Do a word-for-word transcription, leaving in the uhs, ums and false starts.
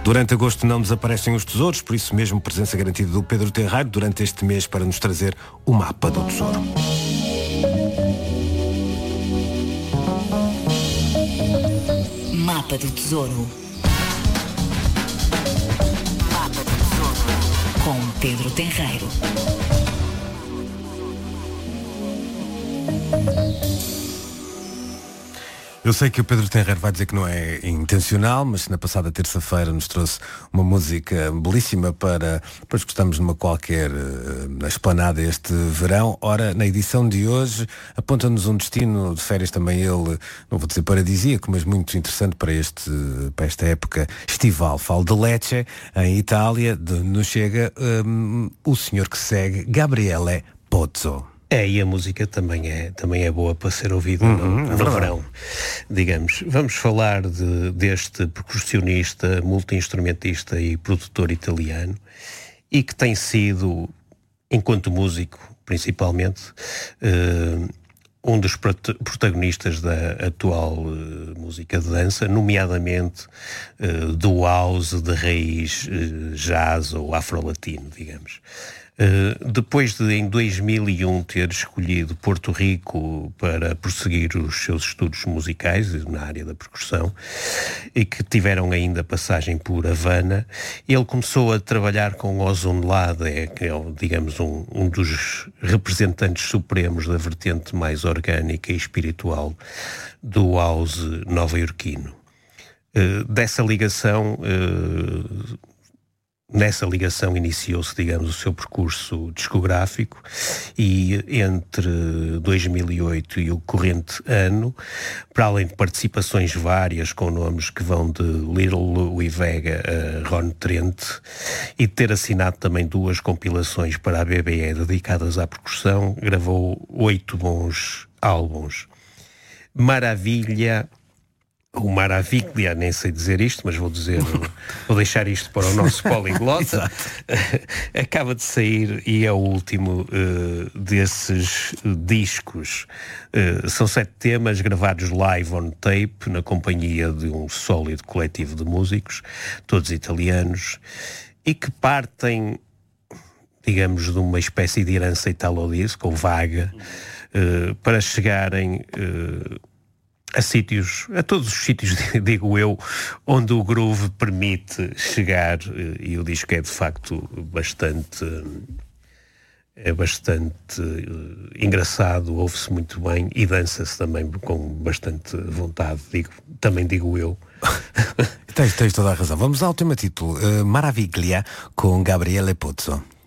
Durante agosto não desaparecem os tesouros, por isso mesmo presença garantida do Pedro Tenreiro durante este mês para nos trazer o mapa do tesouro. Mapa do Tesouro. Mapa do Tesouro. Com Pedro Tenreiro. Eu sei que o Pedro Tenreiro vai dizer que não é intencional, mas na passada terça-feira nos trouxe uma música belíssima para, depois gostamos de uma qualquer uh, esplanada este verão. Ora, na edição de hoje, aponta-nos um destino de férias também ele, não vou dizer paradisíaco, mas muito interessante para, este, para esta época estival. Falo de Lecce, em Itália, de, nos chega um, o senhor que segue, Gabriele Pozzo. É, e a música também é, também é boa para ser ouvida uhum, no, no verão, digamos. Vamos falar de, deste percussionista, multi-instrumentista e produtor italiano, e que tem sido, enquanto músico, principalmente, uh, um dos protagonistas da atual uh, música de dança, nomeadamente uh, do house de raiz uh, jazz ou afro-latino, digamos. Uh, depois de, em dois mil e um, ter escolhido Porto Rico para prosseguir os seus estudos musicais na área da percussão e que tiveram ainda passagem por Havana, ele começou a trabalhar com Ozone Lade, que é, digamos, um, um dos representantes supremos da vertente mais orgânica e espiritual do house nova-iorquino. Uh, dessa ligação... Uh, Nessa ligação iniciou-se, digamos, o seu percurso discográfico e entre dois mil e oito e o corrente ano, para além de participações várias com nomes que vão de Little Louie Vega a Ron Trent e de ter assinado também duas compilações para a B B E dedicadas à percussão, gravou oito bons álbuns. Maravilha... O Maravilha, nem sei dizer isto, mas vou dizer, vou deixar isto para o nosso poliglota. Acaba de sair e é o último uh, desses discos. Uh, são sete temas gravados live on tape na companhia de um sólido coletivo de músicos, todos italianos, e que partem, digamos, de uma espécie de herança italo-disco, ou vaga, uh, para chegarem... Uh, a sítios, a todos os sítios, digo eu, onde o groove permite chegar, e o disco é de facto bastante, é bastante uh, engraçado, ouve-se muito bem e dança-se também com bastante vontade, digo, também digo eu. tens, tens toda a razão. Vamos ao tema título, uh, Maravilha, com Gabriele Pozzo.